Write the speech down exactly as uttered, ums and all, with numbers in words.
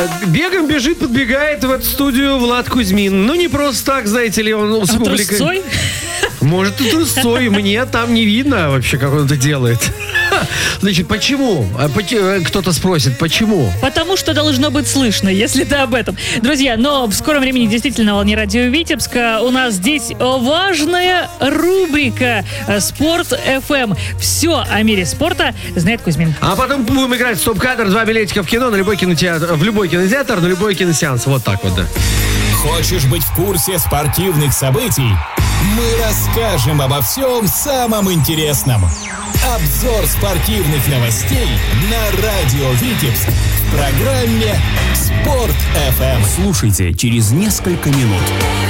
Бегом бежит, подбегает в эту студию Влад Кузьмин. Ну, не просто так, знаете ли, он с публикой... Трусцой? Может, и трусцой. Мне там не видно вообще, как он это делает. Значит, почему? Кто-то спросит, почему? Потому что должно быть слышно, если ты об этом. Друзья, но в скором времени действительно волне радио Витебска у нас здесь важная рубрика «Спорт эф эм». Все о мире спорта знает Кузьмин. А потом будем играть в стоп-кадр, два билетика в кино, на любой кинотеатр, в любой кинотеатр, на любой киносеанс. Вот так вот, да. Хочешь быть в курсе спортивных событий? Мы расскажем обо всем самом интересном. Обзор спортивных новостей на радио Витебск в программе «Спорт эф эм». Слушайте через несколько минут.